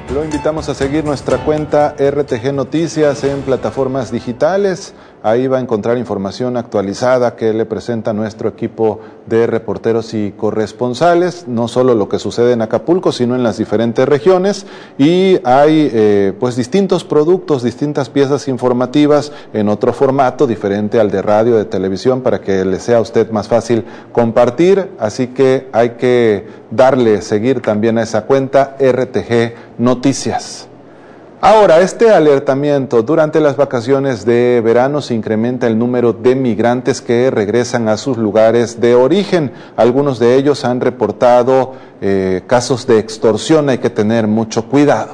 Lo invitamos a seguir nuestra cuenta RTG Noticias en plataformas digitales. Ahí va a encontrar información actualizada que le presenta nuestro equipo de reporteros y corresponsales, no solo lo que sucede en Acapulco, sino en las diferentes regiones. Y hay pues distintos productos, distintas piezas informativas en otro formato diferente al de radio, de televisión, para que le sea a usted más fácil compartir. Así que hay que darle seguir también a esa cuenta RTG Noticias. Ahora, este alertamiento: durante las vacaciones de verano se incrementa el número de migrantes que regresan a sus lugares de origen. Algunos de ellos han reportado casos de extorsión. Hay que tener mucho cuidado.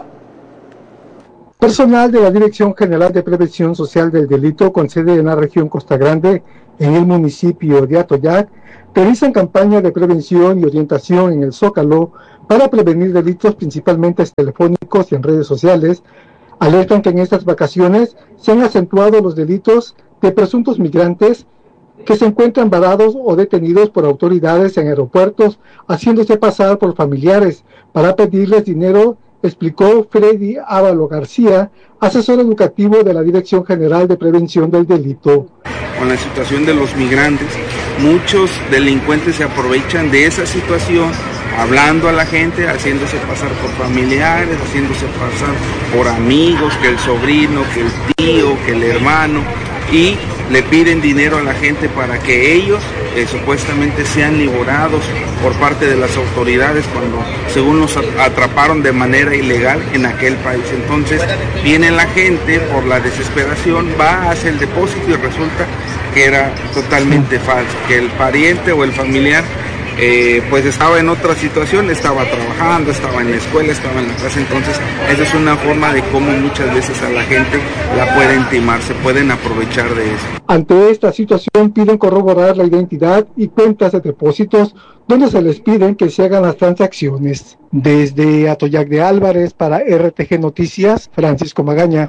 Personal de la Dirección General de Prevención Social del Delito, con sede en la región Costa Grande, en el municipio de Atoyac, realizan campañas de prevención y orientación en el Zócalo para prevenir delitos principalmente telefónicos y en redes sociales. Alertan que en estas vacaciones se han acentuado los delitos de presuntos migrantes que se encuentran varados o detenidos por autoridades en aeropuertos, haciéndose pasar por familiares para pedirles dinero, explicó Freddy Ávalo García, asesor educativo de la Dirección General de Prevención del Delito. Con la situación de los migrantes, muchos delincuentes se aprovechan de esa situación, hablando a la gente, haciéndose pasar por familiares, haciéndose pasar por amigos, que el sobrino, que el tío, que el hermano, y le piden dinero a la gente para que ellos supuestamente sean liberados por parte de las autoridades cuando según los atraparon de manera ilegal en aquel país. Entonces viene la gente por la desesperación, va, hace el depósito y resulta que era totalmente falso, que el pariente o el familiar pues estaba en otra situación, estaba trabajando, estaba en la escuela, estaba en la casa. Entonces esa es una forma de cómo muchas veces a la gente la pueden timar, se pueden aprovechar de eso. Ante esta situación piden corroborar la identidad y cuentas de depósitos donde se les piden que se hagan las transacciones. Desde Atoyac de Álvarez para RTG Noticias, Francisco Magaña.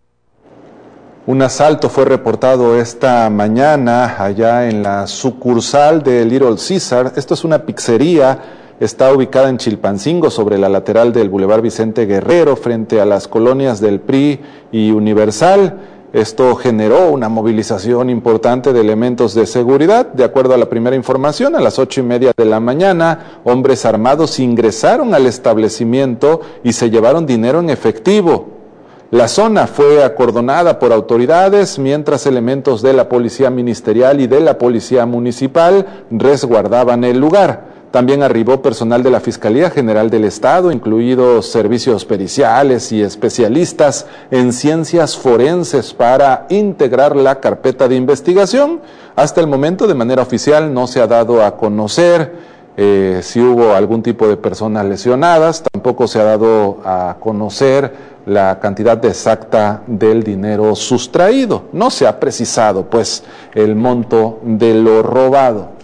Un asalto fue reportado esta mañana allá en la sucursal de Little Caesar. Esto es una pizzería, está ubicada en Chilpancingo, sobre la lateral del Boulevard Vicente Guerrero, frente a las colonias del PRI y Universal. Esto generó una movilización importante de elementos de seguridad. De acuerdo a la primera información, a las 8:30 de la mañana, hombres armados ingresaron al establecimiento y se llevaron dinero en efectivo. La zona fue acordonada por autoridades, mientras elementos de la Policía Ministerial y de la Policía Municipal resguardaban el lugar. También arribó personal de la Fiscalía General del Estado, incluidos servicios periciales y especialistas en ciencias forenses, para integrar la carpeta de investigación. Hasta el momento, de manera oficial, no se ha dado a conocer si hubo algún tipo de personas lesionadas. Tampoco se ha dado a conocer la cantidad exacta del dinero sustraído. No se ha precisado, pues, el monto de lo robado.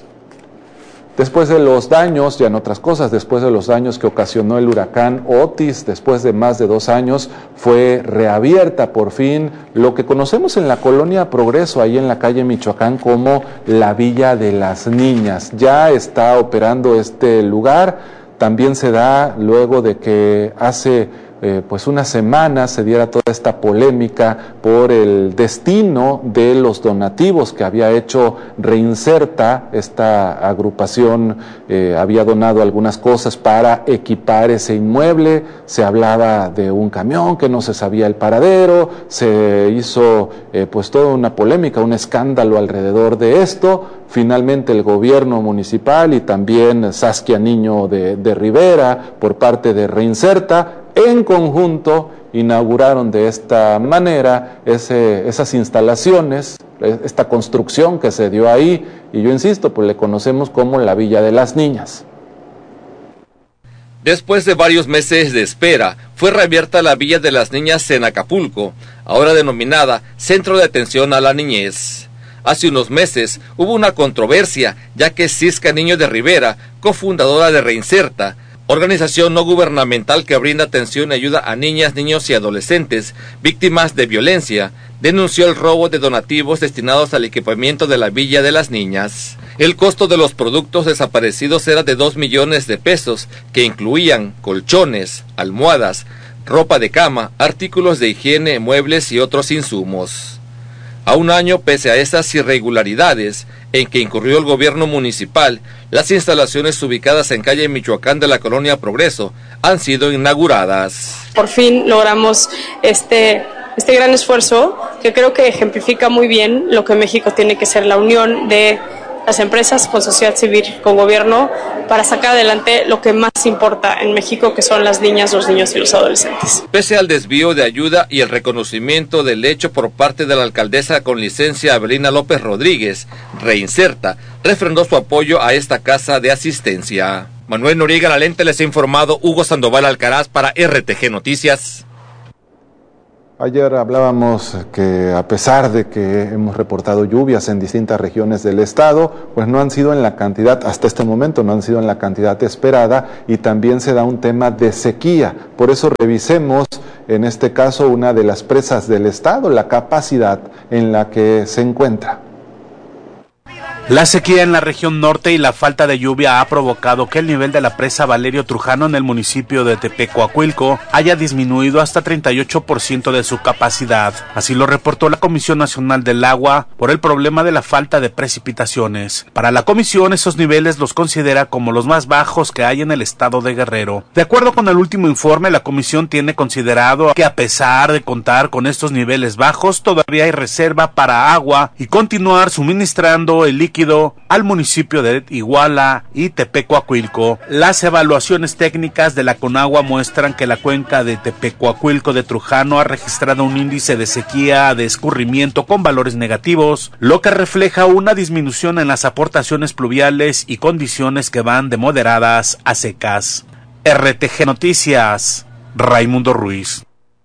Después de los daños, ya en otras cosas, después de los daños que ocasionó el huracán Otis, después de más de 2 años, fue reabierta por fin lo que conocemos en la colonia Progreso, ahí en la calle Michoacán, como la Villa de las Niñas. Ya está operando este lugar. También se da luego de que hace pues una semana se diera toda esta polémica por el destino de los donativos que había hecho Reinserta. Esta agrupación había donado algunas cosas para equipar ese inmueble. Se hablaba de un camión que no se sabía el paradero. Se hizo pues toda una polémica, un escándalo alrededor de esto. Finalmente el gobierno municipal y también Saskia Niño de Rivera, por parte de Reinserta, en conjunto inauguraron de esta manera esas instalaciones, esta construcción que se dio ahí, y yo insisto, pues le conocemos como la Villa de las Niñas. Después de varios meses de espera, fue reabierta la Villa de las Niñas en Acapulco, ahora denominada Centro de Atención a la Niñez. Hace unos meses hubo una controversia, ya que Saskia Niño de Rivera, cofundadora de Reinserta, organización no gubernamental que brinda atención y ayuda a niñas, niños y adolescentes víctimas de violencia, denunció el robo de donativos destinados al equipamiento de la Villa de las Niñas. El costo de los productos desaparecidos era de 2 millones de pesos, que incluían colchones, almohadas, ropa de cama, artículos de higiene, muebles y otros insumos. A un año, pese a estas irregularidades en que incurrió el gobierno municipal, las instalaciones ubicadas en calle Michoacán de la colonia Progreso han sido inauguradas. Por fin logramos este gran esfuerzo que creo que ejemplifica muy bien lo que México tiene que ser, la unión de las empresas con sociedad civil, con gobierno, para sacar adelante lo que más importa en México, que son las niñas, los niños y los adolescentes. Pese al desvío de ayuda y el reconocimiento del hecho por parte de la alcaldesa con licencia Abelina López Rodríguez, Reinserta refrendó su apoyo a esta casa de asistencia. Manuel Noriega Lalente les ha informado. Hugo Sandoval Alcaraz para RTG Noticias. Ayer hablábamos que a pesar de que hemos reportado lluvias en distintas regiones del estado, pues no han sido en la cantidad, hasta este momento no han sido en la cantidad esperada, y también se da un tema de sequía. Por eso revisemos en este caso una de las presas del estado, la capacidad en la que se encuentra. La sequía en la región norte y la falta de lluvia ha provocado que el nivel de la presa Valerio Trujano en el municipio de Tepecoacuilco haya disminuido hasta 38% de su capacidad. Así lo reportó la Comisión Nacional del Agua por el problema de la falta de precipitaciones. Para la comisión, esos niveles los considera como los más bajos que hay en el estado de Guerrero. De acuerdo con el último informe, la comisión tiene considerado que a pesar de contar con estos niveles bajos, todavía hay reserva para agua y continuar suministrando el líquido al municipio de Iguala y Tepecoacuilco. Las evaluaciones técnicas de la Conagua muestran que la cuenca de Tepecoacuilco de Trujano ha registrado un índice de sequía de escurrimiento con valores negativos, lo que refleja una disminución en las aportaciones pluviales y condiciones que van de moderadas a secas. RTG Noticias, Raimundo Ruiz.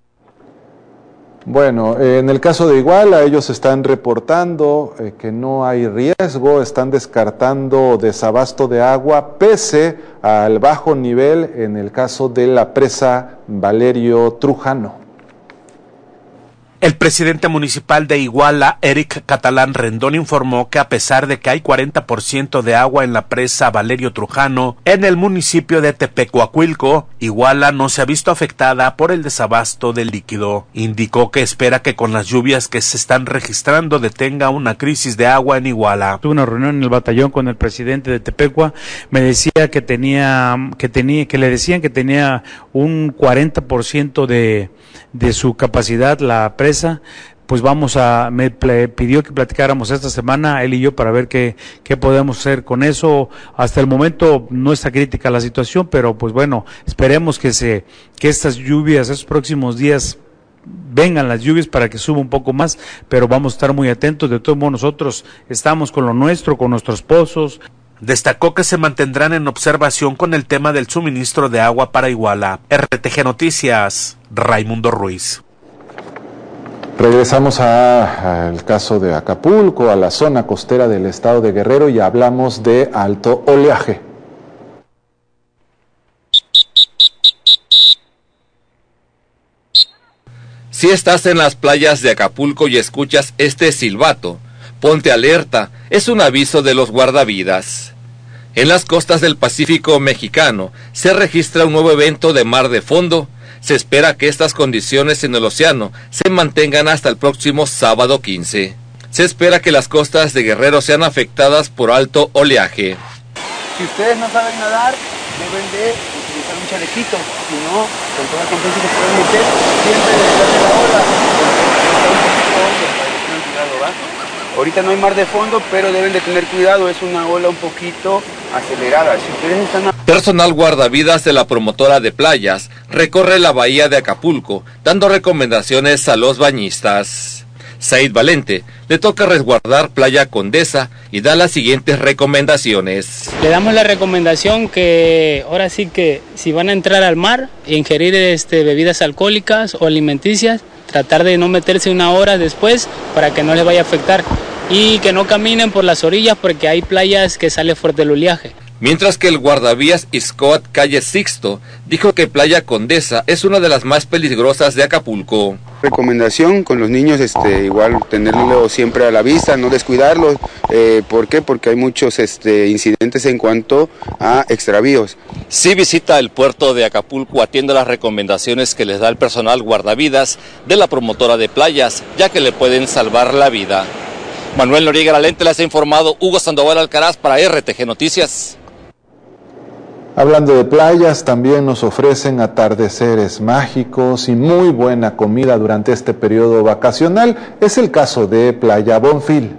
Bueno, en el caso de Iguala, ellos están reportando que no hay riesgo, están descartando desabasto de agua pese al bajo nivel en el caso de la presa Valerio Trujano. El presidente municipal de Iguala, Eric Catalán Rendón, informó que a pesar de que hay 40% de agua en la presa Valerio Trujano, en el municipio de Tepecoacuilco, Iguala no se ha visto afectada por el desabasto del líquido. Indicó que espera que con las lluvias que se están registrando detenga una crisis de agua en Iguala. Tuve una reunión en el batallón con el presidente de Tepecua, me decía que le decían que tenía un 40% de su capacidad la presa. Pues me pidió que platicáramos esta semana, él y yo, para ver qué podemos hacer con eso. Hasta el momento no está crítica la situación, pero pues bueno, esperemos que estas lluvias, estos próximos días, vengan las lluvias para que suba un poco más, pero vamos a estar muy atentos. De todos modos, nosotros estamos con lo nuestro, con nuestros pozos. Destacó que se mantendrán en observación con el tema del suministro de agua para Iguala. RTG Noticias, Raimundo Ruiz. Regresamos al caso de Acapulco, a la zona costera del estado de Guerrero, y hablamos de alto oleaje. Si estás en las playas de Acapulco y escuchas este silbato, ponte alerta, es un aviso de los guardavidas. En las costas del Pacífico mexicano se registra un nuevo evento de mar de fondo. Se espera que estas condiciones en el océano se mantengan hasta el próximo sábado 15. Se espera que las costas de Guerrero sean afectadas por alto oleaje. Si ustedes no saben nadar, deben de utilizar un chalequito, si no, con toda confianza se pueden meter siempre detrás de la ola, Ahorita no hay mar de fondo, pero deben de tener cuidado, es una ola un poquito acelerada. Si ustedes están... Personal guardavidas de la promotora de playas recorre la bahía de Acapulco, dando recomendaciones a los bañistas. Said Valente le toca resguardar Playa Condesa y da las siguientes recomendaciones. Le damos la recomendación que ahora sí que si van a entrar al mar e ingerir bebidas alcohólicas o alimenticias, tratar de no meterse una hora después para que no les vaya a afectar, y que no caminen por las orillas porque hay playas que sale fuerte el oleaje. mientras que el guardavías Iscoat Calle Sixto dijo que Playa Condesa es una de las más peligrosas de Acapulco. Recomendación con los niños, igual tenerlo siempre a la vista, no descuidarlos. ¿Por qué? Porque hay muchos incidentes en cuanto a extravíos. Si visita el puerto de Acapulco, atiende las recomendaciones que les da el personal guardavidas de la promotora de playas, ya que le pueden salvar la vida. Manuel Noriega Lalente les ha informado. Hugo Sandoval Alcaraz para RTG Noticias. Hablando de playas, también nos ofrecen atardeceres mágicos y muy buena comida durante este periodo vacacional. Es el caso de Playa Bonfil.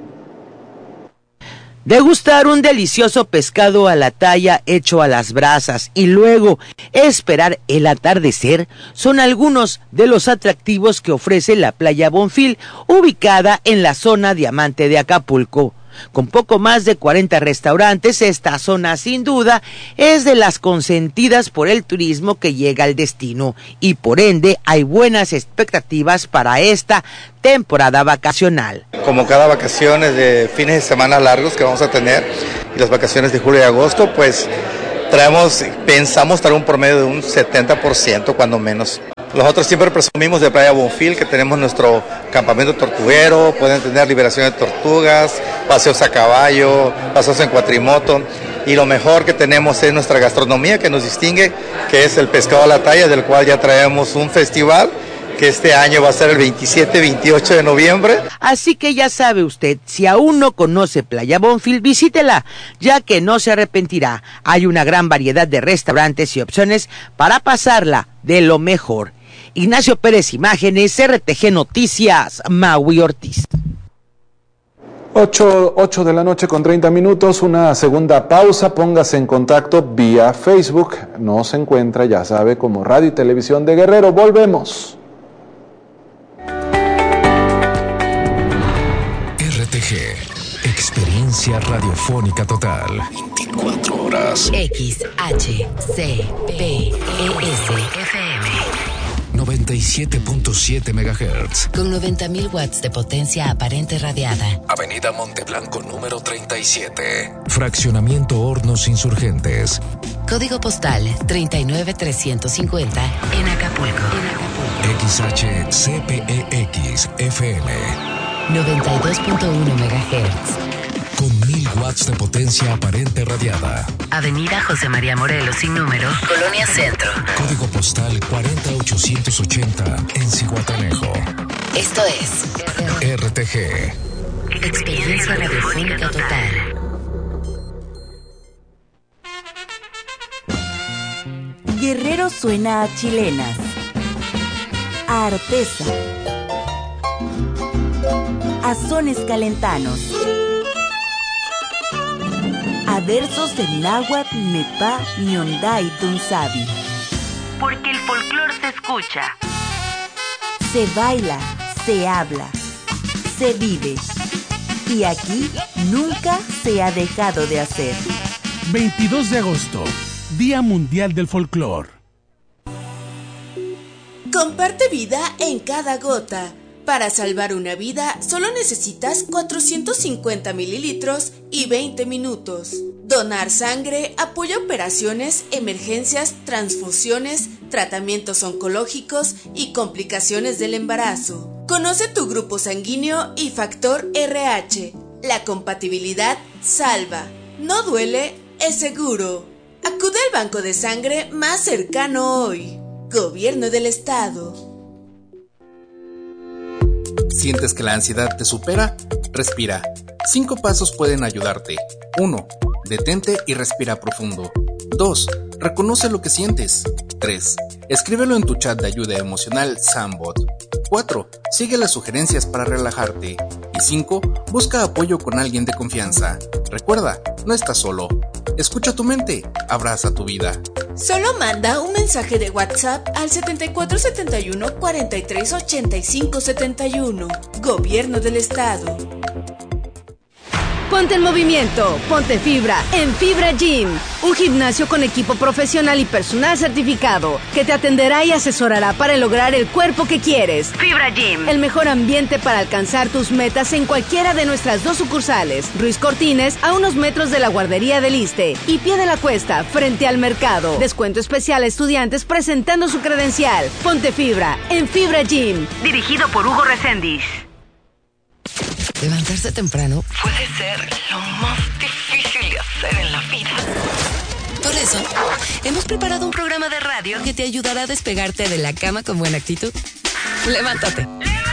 Degustar un delicioso pescado a la talla hecho a las brasas y luego esperar el atardecer son algunos de los atractivos que ofrece la Playa Bonfil, ubicada en la zona Diamante de Acapulco. Con poco más de 40 restaurantes, esta zona sin duda es de las consentidas por el turismo que llega al destino y por ende hay buenas expectativas para esta temporada vacacional. Como cada vacaciones de fines de semana largos que vamos a tener y las vacaciones de julio y agosto, pues pensamos traer un promedio de un 70% cuando menos. Nosotros siempre presumimos de Playa Bonfil, que tenemos nuestro campamento tortuguero, pueden tener liberación de tortugas, paseos a caballo, paseos en cuatrimoto, y lo mejor que tenemos es nuestra gastronomía que nos distingue, que es el pescado a la talla, del cual ya traemos un festival, que este año va a ser el 27-28 de noviembre. Así que ya sabe usted, si aún no conoce Playa Bonfil, visítela, ya que no se arrepentirá. Hay una gran variedad de restaurantes y opciones para pasarla de lo mejor. Ignacio Pérez, Imágenes, RTG Noticias, Maui Ortiz. 8 de la noche con 30 minutos, una segunda pausa, póngase en contacto vía Facebook, nos encuentra, ya sabe, como Radio y Televisión de Guerrero, volvemos. RTG, experiencia radiofónica total, 24 horas. XHCPES FM 97.7 MHz. Con 90.000 watts de potencia aparente radiada. Avenida Monteblanco número 37. Fraccionamiento Hornos Insurgentes. Código postal 39350 en Acapulco. XHCPEX FM 92.1 MHz. Con 1000 watts de potencia aparente radiada. Avenida José María Morelos sin número, Colonia Centro. Código postal 40880 en Zihuatanejo. Esto es RTG. Experiencia radiofónica total. Guerrero suena a chilenas, a artesa, a sones calentanos, a versos de náhuatl, nepá, ñondá y tunzabi. Porque el folclor se escucha, se baila, se habla, se vive. Y aquí nunca se ha dejado de hacer. 22 de agosto, Día Mundial del Folclor. Comparte vida en cada gota. Para salvar una vida, solo necesitas 450 mililitros y 20 minutos. Donar sangre apoya operaciones, emergencias, transfusiones, tratamientos oncológicos y complicaciones del embarazo. Conoce tu grupo sanguíneo y factor RH. La compatibilidad salva. No duele, es seguro. Acude al banco de sangre más cercano hoy. Gobierno del Estado. ¿Sientes que la ansiedad te supera? Respira. 5 pasos pueden ayudarte. 1. Detente y respira profundo. 2. Reconoce lo que sientes. 3. Escríbelo en tu chat de ayuda emocional Sambot. 4. Sigue las sugerencias para relajarte. Y 5. Busca apoyo con alguien de confianza. Recuerda, no estás solo. Escucha tu mente, abraza tu vida. Solo manda un mensaje de WhatsApp al 7471 43 85 71. Gobierno del Estado. Ponte en movimiento, ponte fibra en Fibra Gym, un gimnasio con equipo profesional y personal certificado que te atenderá y asesorará para lograr el cuerpo que quieres. Fibra Gym, el mejor ambiente para alcanzar tus metas en cualquiera de nuestras 2 sucursales. Ruiz Cortines, a unos metros de la guardería del Iste, y Pie de la Cuesta, frente al mercado. Descuento especial a estudiantes presentando su credencial. Ponte fibra en Fibra Gym, dirigido por Hugo Reséndiz. Levantarse temprano puede ser lo más difícil de hacer en la vida. Por eso, hemos preparado un programa de radio que te ayudará a despegarte de la cama con buena actitud. ¡Levántate!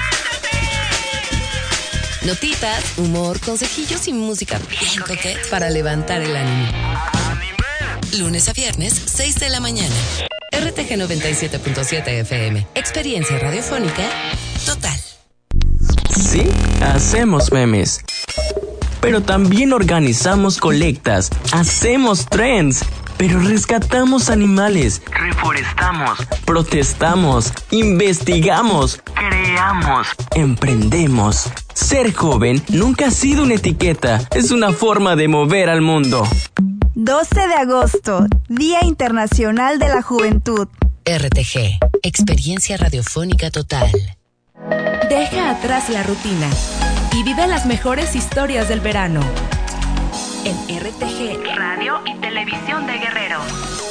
Notitas, humor, consejillos y música bien coqueta para levantar el ánimo. Lunes a viernes, 6 de la mañana. RTG 97.7 FM. Experiencia radiofónica total. Sí, hacemos memes. Pero también organizamos colectas, hacemos trends, pero rescatamos animales, reforestamos, protestamos, investigamos, creamos, emprendemos. Ser joven nunca ha sido una etiqueta, es una forma de mover al mundo. 12 de agosto, Día Internacional de la Juventud. RTG, Experiencia Radiofónica Total. Deja atrás la rutina y vive las mejores historias del verano. En RTG, Radio y Televisión de Guerrero.